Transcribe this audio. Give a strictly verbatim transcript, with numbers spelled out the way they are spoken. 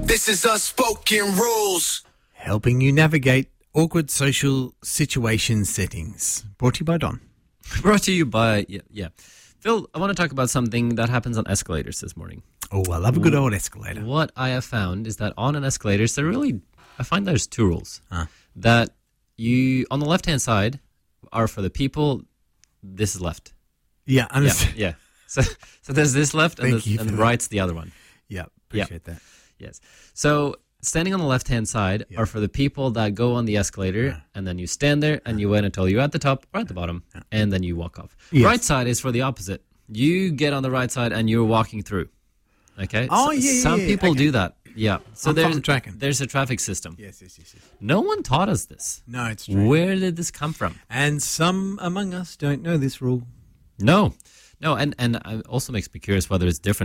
This is Unspoken Rules. Helping you navigate awkward social situation settings. Brought to you by Don. Brought to you by, yeah, yeah. Phil, I want to talk about something that happens on escalators this morning. Oh, I love a good old escalator. What I have found is that on an escalator, there really, I find there's two rules. Huh. That you, on the left-hand side, are for the people, this is left. Yeah, Yeah, understand. yeah. So, so there's this left and, Thank the, you and for the that. right's the other one. Yeah, appreciate that. Yes. So standing on the left-hand side Yeah. are for the people that go on the escalator, and then you stand there and you wait until you're at the top or at the bottom, and then you walk off. Yes. Right side is for the opposite. You get on the right side and you're walking through. Okay? Oh, So- yeah, yeah, Some yeah, people okay. do that. Yeah. So I'm there's, I'm tracking. there's a traffic system. Yes, yes, yes, yes. No one taught us this. No, it's true. Where did this come from? And some among us don't know this rule. No. No, and, and it also makes me curious whether it's different